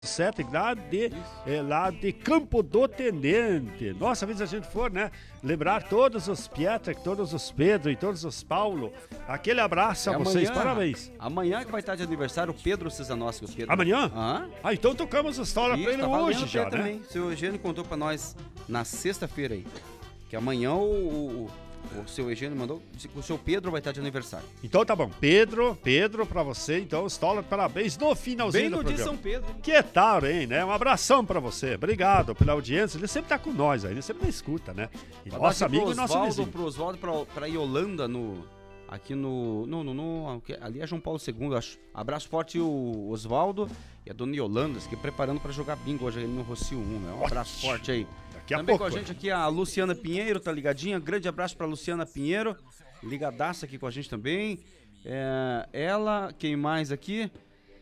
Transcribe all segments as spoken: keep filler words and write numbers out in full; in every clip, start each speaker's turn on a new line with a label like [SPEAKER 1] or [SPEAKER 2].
[SPEAKER 1] sete lá de, é, lá de Campo do Tenente. Nossa, vez a gente for, né? Lembrar todos os Pietra, todos os Pedro e todos os Paulo. Aquele abraço a
[SPEAKER 2] É
[SPEAKER 1] vocês,
[SPEAKER 2] amanhã,
[SPEAKER 1] parabéns.
[SPEAKER 2] Amanhã que vai estar de aniversário o Pedro Cesanossi. O Pedro.
[SPEAKER 1] Amanhã?
[SPEAKER 2] Ah,
[SPEAKER 1] Ah, então tocamos a história pra ele
[SPEAKER 2] tá
[SPEAKER 1] hoje já, né?
[SPEAKER 2] também. O seu Eugênio contou pra nós na sexta-feira aí. Que amanhã o, o, o seu Eugênio mandou. O seu Pedro vai estar de aniversário.
[SPEAKER 1] Então tá bom. Pedro, Pedro pra você, então, Stoller, parabéns no finalzinho
[SPEAKER 2] Bem
[SPEAKER 1] do
[SPEAKER 2] no dia de
[SPEAKER 1] programa.
[SPEAKER 2] São Pedro.
[SPEAKER 1] Que tal, hein, né? Um abração pra você. Obrigado pela audiência. Ele sempre tá com nós aí, ele sempre me escuta, né? E nosso amigo e nosso
[SPEAKER 2] Osvaldo,
[SPEAKER 1] vizinho.
[SPEAKER 2] pro Oswaldo, pra, pra Yolanda no... Aqui no, no, no, no... Ali é João Paulo segundo, acho. Abraço forte o Oswaldo e a dona Yolanda, que preparando pra jogar bingo hoje aí no Rocio um, né? Um abraço
[SPEAKER 1] Ótimo.
[SPEAKER 2] forte aí.
[SPEAKER 1] Daqui a
[SPEAKER 2] Também
[SPEAKER 1] pouco.
[SPEAKER 2] com a gente aqui a Luciana Pinheiro, tá ligadinha? Grande abraço pra Luciana Pinheiro. Ligadaça aqui com a gente também. É, ela, quem mais aqui?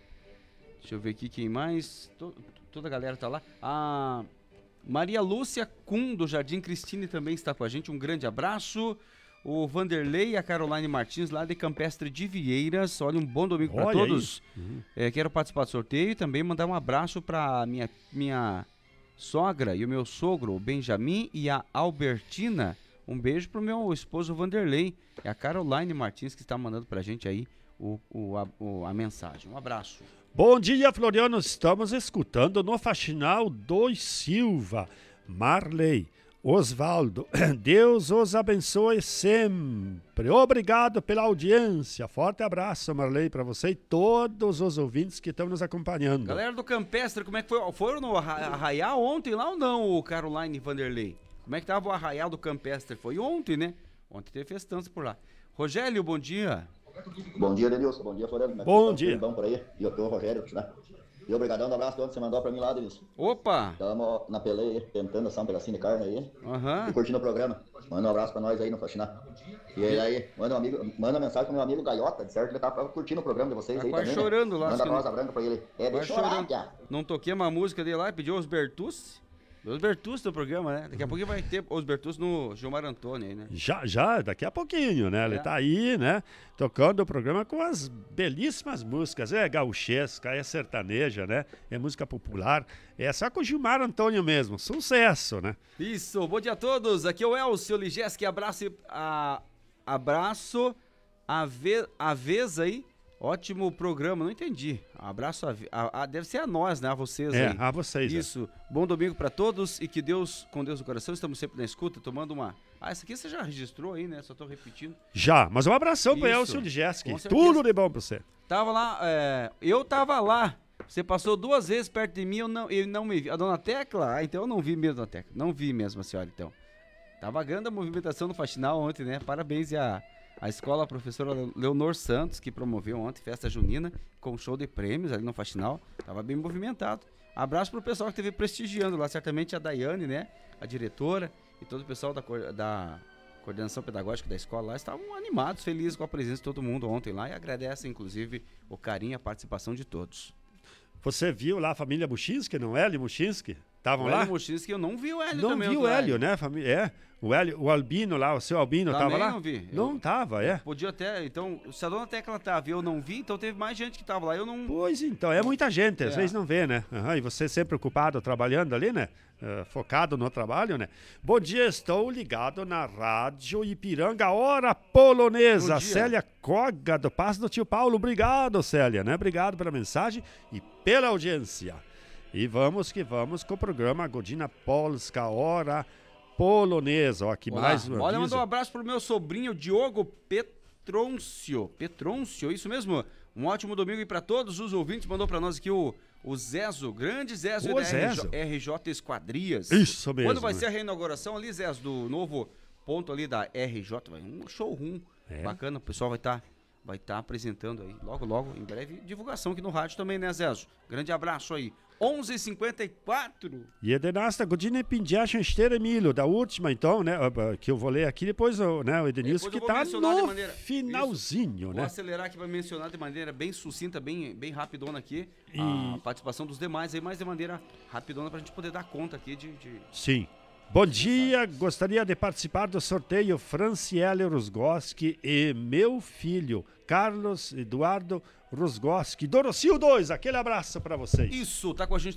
[SPEAKER 2] Deixa eu ver aqui quem mais. To, toda a galera tá lá. A Maria Lúcia Kuhn, do Jardim Cristine, também está com a gente. Um grande abraço. O Vanderlei e a Caroline Martins, lá de Campestre de Vieiras. Olha, um bom domingo para todos.
[SPEAKER 1] Uhum.
[SPEAKER 2] É, quero participar do sorteio e também mandar um abraço para minha, minha sogra e o meu sogro, o Benjamin e a Albertina. Um beijo pro meu esposo Vanderlei e a Caroline Martins, que está mandando pra gente aí o, o, a, o, a mensagem. Um abraço.
[SPEAKER 1] Bom dia, Floriano. Estamos escutando no Faxinal dois Silva, Marley, Osvaldo. Deus os abençoe sempre. Obrigado pela audiência. Forte abraço, Marley, para você e todos os ouvintes que estão nos acompanhando.
[SPEAKER 2] Galera do Campestre, como é que foi? Foram no Arraial ontem lá ou não, o Caroline e Vanderlei? Como é que tava o Arraial do Campestre? Foi ontem, né? Ontem teve festança por lá. Rogério, bom dia.
[SPEAKER 3] Bom dia, Denilson. Bom dia, Floriano.
[SPEAKER 1] Bom dia.
[SPEAKER 3] Bom por aí. E eu tô o Rogério, né? E obrigadão, um abraço de onde você mandou pra mim lá, Denilson.
[SPEAKER 2] Opa!
[SPEAKER 3] Estamos na peleia aí, tentando assar um pedacinho de carne aí.
[SPEAKER 2] Aham.
[SPEAKER 3] E curtindo o programa. Manda um abraço pra nós aí no Faxinar. E aí, manda, um amigo, manda uma mensagem pro meu amigo Gaiota, de certo? Ele tá curtindo o programa de vocês
[SPEAKER 2] Tá
[SPEAKER 3] aí
[SPEAKER 2] quase
[SPEAKER 3] também.
[SPEAKER 2] chorando
[SPEAKER 3] né?
[SPEAKER 2] lá,
[SPEAKER 3] Manda
[SPEAKER 2] acho
[SPEAKER 3] a
[SPEAKER 2] que
[SPEAKER 3] rosa branca pra ele. É,
[SPEAKER 2] Vai
[SPEAKER 3] deixa chorar,
[SPEAKER 2] chorando.
[SPEAKER 3] piá.
[SPEAKER 2] Não toquei uma música dele lá, pediu os Bertucci. Os Bertucci do programa, né? Daqui a pouquinho vai ter os Bertucci no Gilmar Antônio aí, né?
[SPEAKER 1] Já, já, daqui a pouquinho, né? Ele
[SPEAKER 2] É.
[SPEAKER 1] tá aí, né? Tocando o programa com as belíssimas músicas. É gauchesca, é sertaneja, né? É música popular. É só com o Gilmar Antônio mesmo. Sucesso, né?
[SPEAKER 2] Isso, bom dia a todos. Aqui é o Elcio Ligeski. Abraço, e- a, abraço a, ve, a vez aí. Ótimo programa, não entendi. Abraço a, ve- a, a deve ser a nós, né? A vocês
[SPEAKER 1] É,
[SPEAKER 2] aí.
[SPEAKER 1] a vocês. é.
[SPEAKER 2] Isso. Bom domingo pra todos e que Deus, com Deus no coração, estamos sempre na escuta, tomando uma... Ah, essa aqui você já registrou aí, né? Só tô repetindo.
[SPEAKER 1] Já, mas um abração pro
[SPEAKER 2] Isso,
[SPEAKER 1] Elcio Ligeski.
[SPEAKER 2] com certeza.
[SPEAKER 1] Tudo de bom pra você.
[SPEAKER 2] Tava lá, é, eu tava lá. Você passou duas vezes perto de mim, eu não, ele não me vi. A dona Tecla? Ah, então eu não vi mesmo, dona Tecla. Não vi mesmo a senhora, então. Tava grande a movimentação no Faxinal ontem, né? Parabéns à, à escola, a professora Leonor Santos, que promoveu ontem festa junina, com show de prêmios ali no Faxinal. Tava bem movimentado. Abraço pro pessoal que esteve prestigiando lá, certamente a Daiane, né? A diretora e todo o pessoal da, cor- da coordenação pedagógica da escola lá estavam animados, felizes com a presença de todo mundo ontem lá e agradecem, inclusive, o carinho e a participação de todos.
[SPEAKER 1] Você viu lá a família Buchinski, não é? Hélio Buchinski? Estavam
[SPEAKER 2] O
[SPEAKER 1] lá?
[SPEAKER 2] Hélio Muchinski, eu não vi o Hélio
[SPEAKER 1] Não
[SPEAKER 2] também.
[SPEAKER 1] viu o
[SPEAKER 2] outro
[SPEAKER 1] Hélio, né? Família, é. O Hélio, o Albino lá, o seu Albino
[SPEAKER 2] Também
[SPEAKER 1] tava lá?
[SPEAKER 2] não vi.
[SPEAKER 1] Não
[SPEAKER 2] Eu-
[SPEAKER 1] tava, é.
[SPEAKER 2] Podia até, então, se a dona Tecla tava e eu não vi, então teve mais gente que tava lá, eu não...
[SPEAKER 1] Pois então, é muita gente, às
[SPEAKER 2] É.
[SPEAKER 1] vezes não vê, né? Aham, e você sempre ocupado trabalhando ali, né? Eh, focado no trabalho, né? Bom dia, estou ligado na Rádio Ipiranga, Hora Polonesa.
[SPEAKER 2] Bom dia.
[SPEAKER 1] Célia Coga, do Passo do Tio Paulo. Obrigado, Célia, né? Obrigado pela mensagem e pela audiência. E vamos que vamos com o programa Godina Polska, Hora Polonesa. Ó, aqui
[SPEAKER 2] Olá.
[SPEAKER 1] mais um
[SPEAKER 2] Olha,
[SPEAKER 1] aviso.
[SPEAKER 2] mandar um abraço pro meu sobrinho Diogo Petrôncio. Petrôncio, isso mesmo? Um ótimo domingo aí pra todos os ouvintes. Mandou pra nós aqui o, o Zezo, grande Zezo
[SPEAKER 1] O
[SPEAKER 2] da
[SPEAKER 1] Zezo.
[SPEAKER 2] R J Esquadrias.
[SPEAKER 1] Isso mesmo,
[SPEAKER 2] Quando vai
[SPEAKER 1] né?
[SPEAKER 2] ser a reinauguração ali, Zezo, do novo ponto ali da R J? Vai um showroom
[SPEAKER 1] É.
[SPEAKER 2] bacana, o pessoal vai estar vai tá apresentando aí, logo, logo, em breve, divulgação aqui no rádio também, né, Zezo? Grande abraço aí. onze e cinquenta e quatro.
[SPEAKER 1] E é de nasta Godina Pindiachan Emílio, da última, então, né? ah, Que eu vou ler aqui, depois o, né, o Edenilson,
[SPEAKER 2] Depois
[SPEAKER 1] que
[SPEAKER 2] eu vou
[SPEAKER 1] tá
[SPEAKER 2] mencionar de
[SPEAKER 1] no
[SPEAKER 2] maneira-
[SPEAKER 1] finalzinho,
[SPEAKER 2] Vou
[SPEAKER 1] né?
[SPEAKER 2] acelerar aqui para mencionar de maneira bem sucinta, bem, bem rapidona aqui,
[SPEAKER 1] E-
[SPEAKER 2] a participação dos demais aí, mas de maneira rapidona pra gente poder dar conta aqui de... de...
[SPEAKER 1] Sim. Bom dia, gostaria de participar do sorteio Franciele Rusgoski e meu filho, Carlos Eduardo Rusgoski, Dorocil dois, aquele abraço pra vocês.
[SPEAKER 2] Isso, tá com a gente